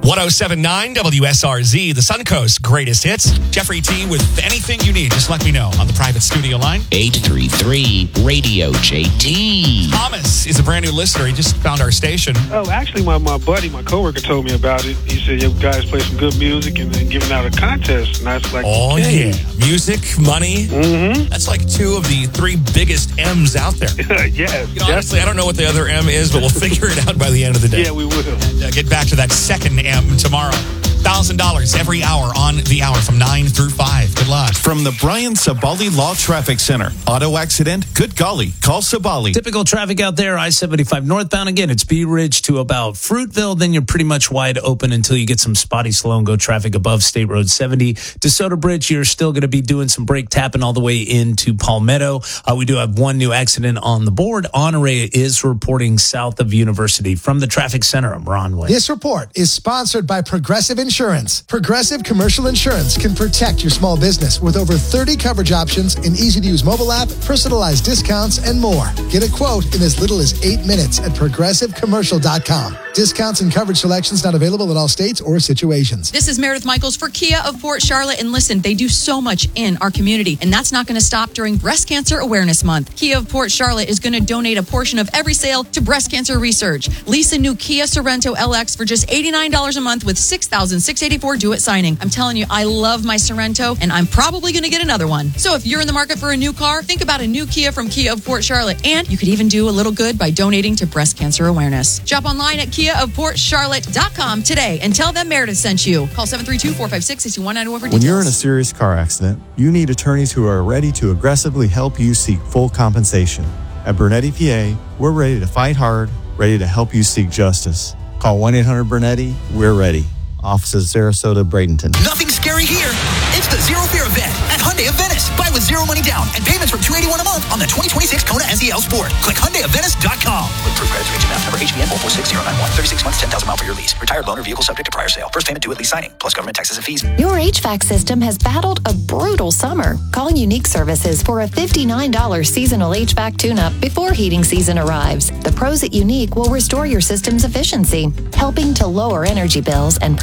1079 WSRZ, the Suncoast greatest hits. Jeffrey T with anything you need. Just let me know on the private studio line. 833 Radio JT. Thomas is a brand new listener. He just found our station. Oh, actually, my buddy, my coworker told me about it. He said, you guys play some good music and then giving out a contest. And I was like, oh, okay. Yeah. Music, money. Mm-hmm. That's like two of the three biggest M's out there. Yes. You know, honestly, I don't know what the other M is, but we'll figure it out by the end of the day. Yeah, we will. And get back to that second M tomorrow. $1,000 every hour on the hour from 9 through 5. Good luck. From the Brian Sabali Law Traffic Center. Auto accident? Good golly. Call Sabali. Typical traffic out there, I-75 northbound. Again, it's Bee Ridge to about Fruitville. Then you're pretty much wide open until you get some spotty slow and go traffic above State Road 70. DeSoto Bridge, you're still going to be doing some brake tapping all the way into Palmetto. We do have one new accident on the board. Honore is reporting south of University. From the traffic center, I'm Ron Wayne. This report is sponsored by Progressive Insurance. Progressive Commercial Insurance can protect your small business with over 30 coverage options, an easy-to-use mobile app, personalized discounts, and more. Get a quote in as little as 8 minutes at progressivecommercial.com. Discounts and coverage selections not available in all states or situations. This is Meredith Michaels for Kia of Port Charlotte. And listen, they do so much in our community, and that's not going to stop during Breast Cancer Awareness Month. Kia of Port Charlotte is going to donate a portion of every sale to breast cancer research. Lease a new Kia Sorento LX for just $89 a month with $6,684 due at signing. I'm telling you, I love my Sorento, and I'm probably going to get another one. So if you're in the market for a new car, think about a new Kia from Kia of Port Charlotte. And you could even do a little good by donating to breast cancer awareness. Shop online at KiaofPortCharlotte.com today and tell them Meredith sent you. Call 732-456-6191 for details. When you're in a serious car accident, you need attorneys who are ready to aggressively help you seek full compensation. At Bernetti PA, we're ready to fight hard, ready to help you seek justice. Call 1-800-BERNETTI. We're ready. Offices Sarasota, Bradenton. Nothing scary here. It's the Zero Fear event at Hyundai of Venice. Buy with zero money down and payments from $281 a month on the 2026 Kona SEL Sport. Click HyundaiOfVenice.com. With proof credits region map number HBN 146091. 36 months, 10,000 miles for your lease. Retired loaner vehicle subject to prior sale. First payment due at lease signing, plus government taxes and fees. Your HVAC system has battled a brutal summer. Call Unique Services for a $59 seasonal HVAC tune-up before heating season arrives. The pros at Unique will restore your system's efficiency, helping to lower energy bills and